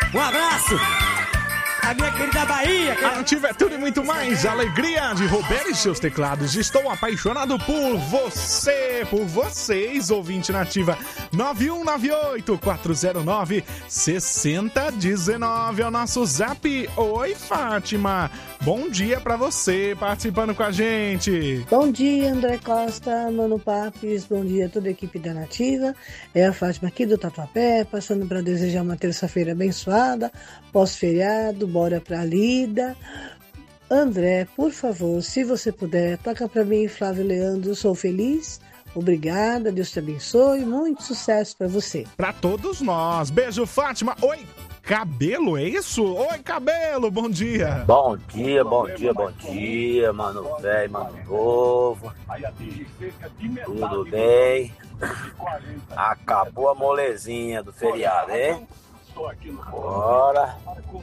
Um abraço! A minha querida Bahia. A Nativa é tudo e muito mais. Alegria de Roberto e seus teclados. Estou apaixonado por você, por vocês, ouvinte Nativa. 9198-409-6019 é o nosso zap. Oi, Fátima. Bom dia pra você participando com a gente. Bom dia, André Costa, Mano Papis. Bom dia a toda a equipe da Nativa. É a Fátima aqui do Tatuapé, passando para desejar uma terça-feira abençoada, pós-feriado, bora pra lida. André, por favor, se você puder, toca pra mim, Flávio Leandro, sou feliz. Obrigada, Deus te abençoe, muito sucesso pra você. Pra todos nós. Beijo, Fátima. Oi, Cabelo, é isso? Oi, Cabelo, bom dia. Bom dia, mano velho, mano novo. Tudo bem? Acabou a molezinha do feriado, hein? Agora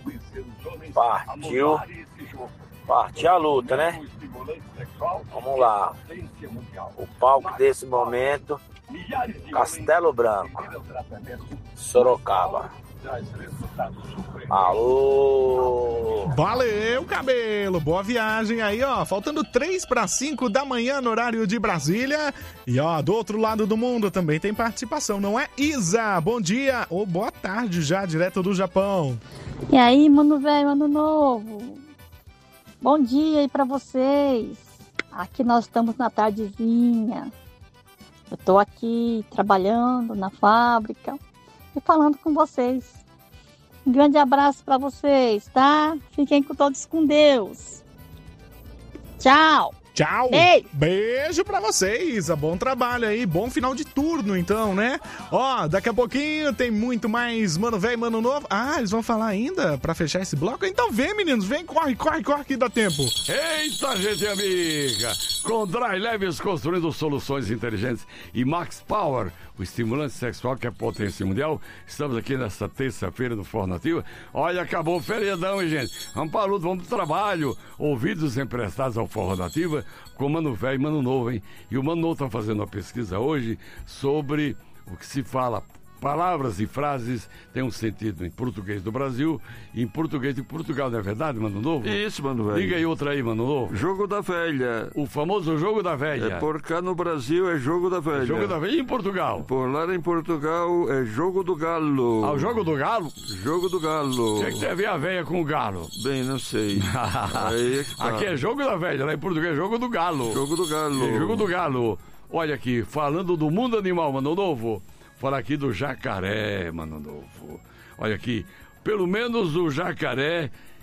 partiu a luta, né? Vamos lá. O palco desse momento, Castelo Branco, Sorocaba. Alô! Valeu, Cabelo! Boa viagem aí, ó. Faltando 3:05 da manhã no horário de Brasília. E ó, do outro lado do mundo também tem participação, não é? Isa, bom dia ou boa tarde já, direto do Japão. E aí, mano velho, ano novo. Bom dia aí pra vocês. Aqui nós estamos na tardezinha. Eu tô aqui trabalhando na fábrica e falando com vocês. Um grande abraço pra vocês, tá? Fiquem todos com Deus. Tchau. Tchau. Beijo pra vocês. Bom trabalho aí. Bom final de turno, então, né? Ó, daqui a pouquinho tem muito mais Mano Velho e Mano Novo. Ah, eles vão falar ainda pra fechar esse bloco? Então vem, meninos. Vem, corre que dá tempo. Eita, gente amiga. Com Dry Leves construindo soluções inteligentes e Max Power, o estimulante sexual que é potência mundial. Estamos aqui nesta terça-feira no Forno Nativa. Olha, acabou o feriadão, hein, gente? Vamos para a luta, vamos pro trabalho. Ouvidos emprestados ao Forno Nativa com Mano Velho e Mano Novo, hein? E o Mano Novo tá fazendo uma pesquisa hoje sobre o que se fala. Palavras e frases têm um sentido em português do Brasil e em português de Portugal, não é verdade, Mano Novo? Isso, Mano Velho. Liga aí outra aí, Mano Novo. Jogo da velha. O famoso jogo da velha. É por cá no Brasil é jogo da velha. Jogo da velha e em Portugal? Por lá em Portugal é jogo do galo. Ah, o jogo do galo? Jogo do galo. O que tem a ver a velha com o galo? Bem, não sei. Aí é que tá. Aqui é jogo da velha, lá em português é jogo do galo. Jogo do galo. É jogo do galo. Olha aqui, falando do mundo animal, Mano Novo. Fala aqui do jacaré, Mano Novo. Olha aqui, pelo menos o jacaré,